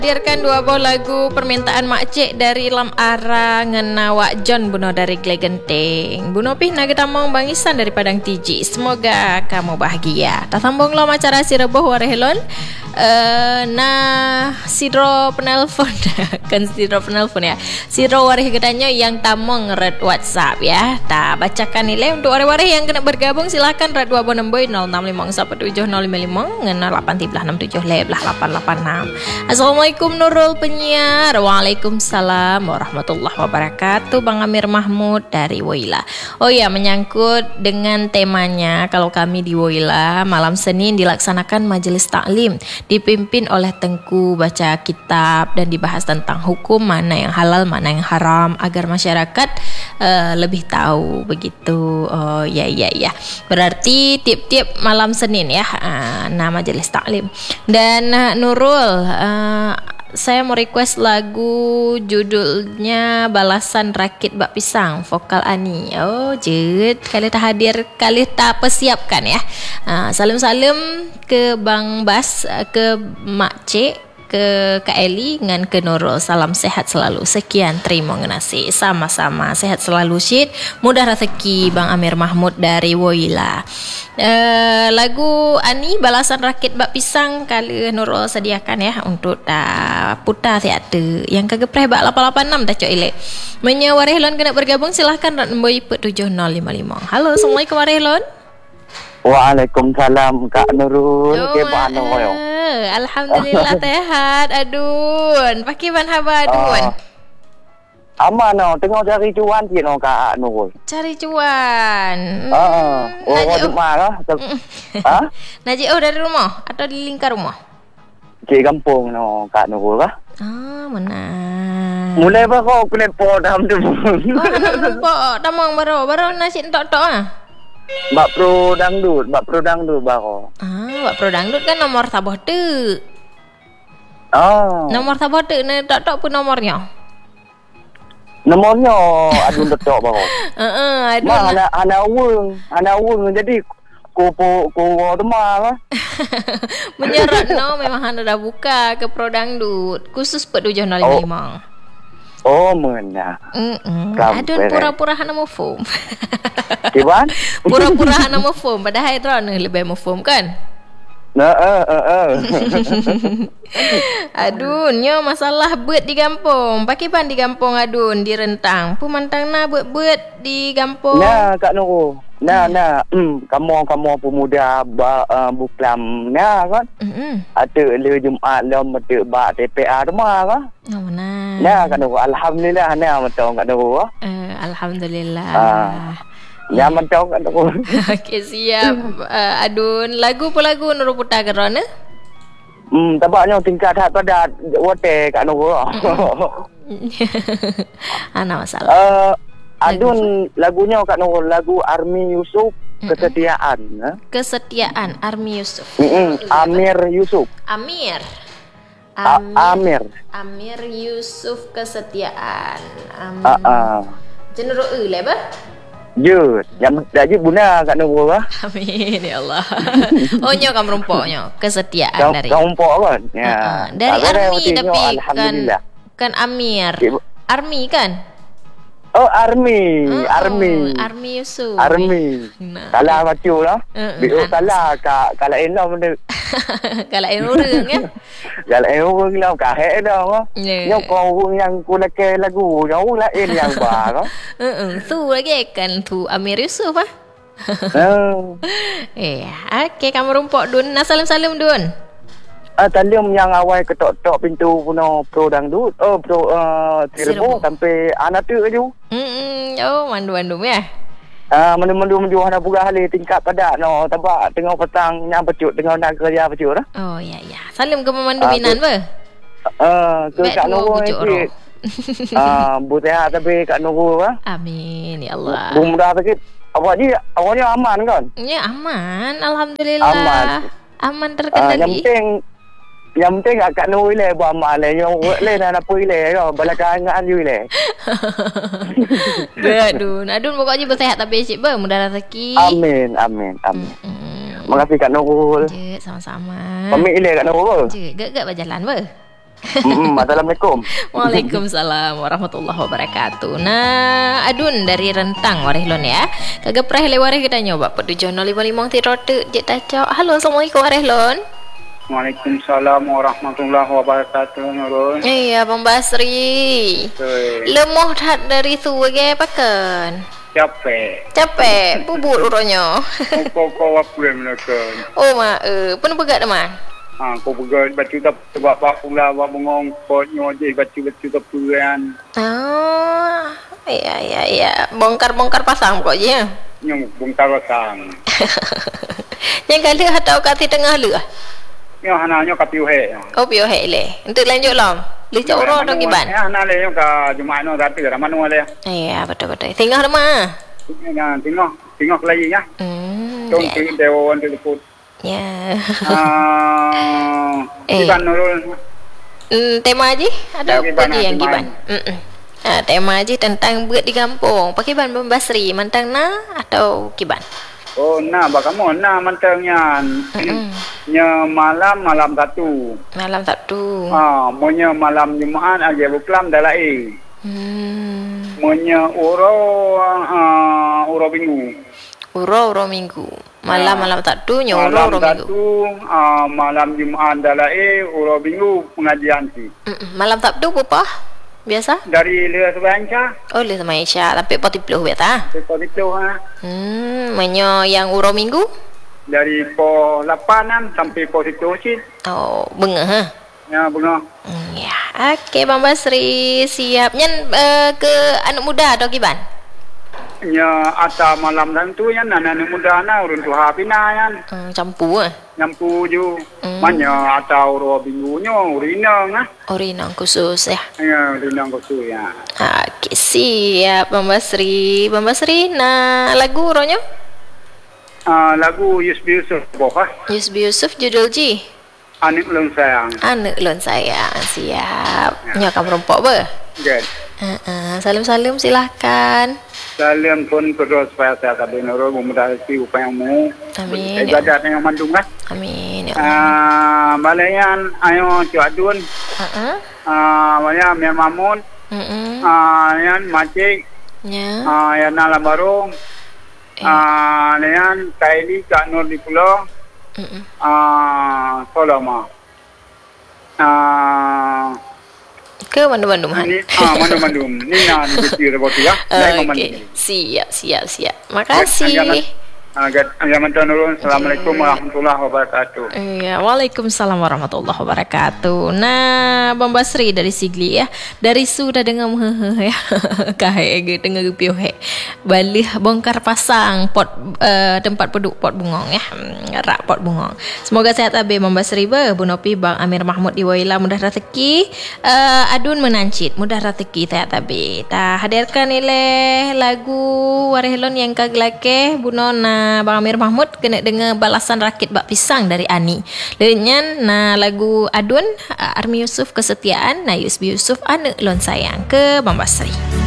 Hadirkan dua buah lagu permintaan makcik dari Lam Ara ngena Wak John Buno dari Glegenteng. Buno pih naga tamong Bang Isan dari Padang Tiji. Semoga kamu bahagia. Tak sambung lo acara si reboh warehelon. Sidro penelpon kan sidro penelpon ya. Sidro wareh katanya yang tamong red WhatsApp ya. Tak bacakan nilai untuk wareh-wareh yang kena bergabung silakan red 2 bonemboy 06517055 ngena 837 Assalamualaikum Nurul penyiar. Waalaikumsalam warahmatullahi wabarakatuh. Bang Amir Mahmud dari Woyla. Oh ya, menyangkut dengan temanya, kalau kami di Woyla malam Senin dilaksanakan majelis taklim dipimpin oleh Tengku baca kitab dan dibahas tentang hukum mana yang halal mana yang haram agar masyarakat lebih tahu begitu. Oh ya. Berarti tiap-tiap malam Senin ya majelis taklim. Dan Nurul, saya mau request lagu judulnya Balasan Rakit Bak Pisang vokal Ani. Oh jet, kali tak hadir, kali tak persiapkan ya. Salam-salam ke Bang Bas, ke Mak Cik, ke Kak Eli dengan ke Nurul. Salam sehat selalu. Sekian, terima kasih. Sama-sama sehat selalu Syed. Mudah rezeki. Bang Amir Mahmud dari Woyla. Lagu Ani Balasan Rakit Bak Pisang kali Nurul sediakan ya untuk putar teater yang kegepreh bak 886 dah cok elek. Menyawarehlon kena bergabung silahkan nombor 7055. Halo, Assalamualaikum warehlon. Waalaikumsalam Kak Nurul. Alhamdulillah sehat. Adun, pakai ban haba adun. Aman tengah cari cuan je Kak Nurul. Cari cuan. Orang marah. Najik dari rumah atau di lingkar rumah? Cik kampung Kak Nurul lah. Mana? Mulai kau kena podam tu. Damang baru nasi tok-tok Bak pro dangdut baru. Bak pro dangdut kan nomor tabah tu. Nomor tabah tu ni tok-tok pun nomornya. Nomornya adun tok baru. Adun. Anak urung jadi ko demar lah. Menyerat memang anda dah buka ke pro dangdut khusus per 705. Oh mana? Adun pura-pura hana mufum. Kiban? Pura-pura hana mufum padahal itu lebih mufum kan? Adun, nyo masalah buat di kampung. Pakai ban di kampung adun di rentang. Pemantang buat di kampung. Kak Nurul. Kamu pemuda buklam kan? Ada le Jumaat le mete bak TPA rumah kan? Kak Nurul. Alhamdulillah betul Kak Nurul. Alhamdulillah. Betul Kak Nurul. Okey, siap. Adun, lagu Nurul putar ke rona? Tabaknya tingkat hat pada wote Kak Nurul. Ana masalah. Adun lagunya Kak Nurul, lagu Army Yusuf Kesetiaan. Kesetiaan Army Yusuf. Amir Yusuf. Amir Yusuf Kesetiaan. Cenderung le ba? Jut, yang daji buna Kak Nurul lah. Amin ya Allah. Oh nyo kamu rumpoknya kesetiaan dari. Kamu rumpok kan? Ya. Dari Army tapi kan Amir. Army kan? Oh Army Yusuf. Army. Salah baca lah. Salah kalau enak benda. Kalau orang ya. Kalau orang lah kahek dah. Nyo kau orang yang kulake lagu, nyo lain yang bar. Tu lagi kan tu Amir Yusuf okey kamu rumpok Dun. Salam Dun. Talim yang awal ketok-tok pintu puno pro dangdut. Pro Tirbo sampai anak tu je. Mandu ya. Mandu hana buka hali tingkat pada tabak tengah petang nyam pecut tengah nak kerja pecut lah. Oh ya. Salim ke memandu minan ba? Ke Kak Nurul ni. Buteha tapi Kak Nurul lah. Amin ya Allah. Mudah sikit. Awaknya aman kan? Ya aman, alhamdulillah. Aman terkendali. Yang penting Kak Nurul le buat amal le. Yang le nak apa le balakangan you le. Adun pokoknya bersehat tapi cik ba mudah rezeki. Amin. Makasih Kak Nurul. Sama-sama. Pamit le Kak Nurul. Gak berjalan ba? Assalamualaikum. Waalaikumsalam warahmatullahi wabarakatuh. Nah, adun dari Rentang Warehlon ya. Kagak pernah lewat kita nyoba pedu jono 55 tirote je tacok. Halo, assalamualaikum Warehlon. Waalaikumsalam warahmatullahi wabarakatuh Nurul. Iya, Bang Basri. Lemoh tak dari tu ge pakan. Capek bubur uronyo. Kau apa yang melakukan? Oh pun pegat teman. Kau pegat baca tak buat pula buat bengong potnya je baca tepuan. Iya. Bongkar pasang kok je. Yang bongkar pasang. Yang kali atau kat tengah lu ah? Yang hananya kat piuhe. Oh piuhe le. Untuk lanjut long. Lu cak uro atau giban? Ya hana le yang kat Jumaat no tapi ramanu le. Iya betul. Tengah rumah. Tengah lagi ya. Tong dewan telepon. Ya. Giban Nurul. Tema aja ada apa je yang giban? Tema aja tentang buat di kampung. Pakai ban Bang Basri mantang na atau kiban? Oh, bakamu mantangnya. Nya malam satu. Malam satu. Monya malam Jumaat aja buklam dalai. Monya uro minggu. Uro minggu. Malam satu nya uro minggu. Malam Jumaat dalai uro minggu pengajian sih. Malam Sabtu apa? Biasa? Dari Lea Sebanca. Oh, Lea Sebanca. Sampai 40 biasa? Sampai 40 Menyo yang uro minggu? Dari po 8 sampai po 1 sit. Oh, bengah ha? Ya, bengah. Ya, okey Bang Basri. Siap. Nyan ke anak muda atau giban? Nya ata malam dan tu yan anak muda na urun tu hapina yan. Campu Campu ju. Manya ata uro minggunya urinang ah. Urinang khusus ya. Ya, urinang khusus ya. Okey, siap Bang Basri. Bang Basri, nah lagu uronyo? Lagu Yusbi Yusuf boh. Yusbi Yusuf judul ji? Anak Lon Sayang. Anak Lon Sayang. Siap. Nya kamu rompok be? Good. Salam silahkan. Salam pun kedua supaya saya kabin Nurul memudahkan upayamu. Amin. Ibadat yang mandung kan? Amin. Balayan ayo cuadun. Balayan Mir Mahmud. Yan Macik. Ya. Yan Alam Barung. Yan Kaili Kak Nur di Pulau. Soloma. Ke Bandung-Bandung han. Bandung-Bandung. Ni nak di reboti ya. Okey. Siap. Makasih. Assalamualaikum warahmatullahi wabarakatuh. Iya, waalaikumsalam warahmatullahi wabarakatuh. Nah, Bang Basri dari Sigli ya. Dari sudah dengan ya. Kahe ge tengah piu he. Balih bongkar pasang pot tempat peduk pot bungong ya. Rak pot bungong. Semoga sehat abe Bang Basri be. Bu Nopi Bang Amir Mahmud di Waila mudah rezeki. Adun menancit mudah rezeki sehat abe. Ta hadirkan nilai lagu Warehlon yang kaglake Bu Nona Bang Amir Mahmud kena dengar balasan rakit bak pisang dari Ani. Lenyan lagu Adun Army Yusuf Kesetiaan, Yusbi Yusuf Anak Lon Sayang ke Bang Basri.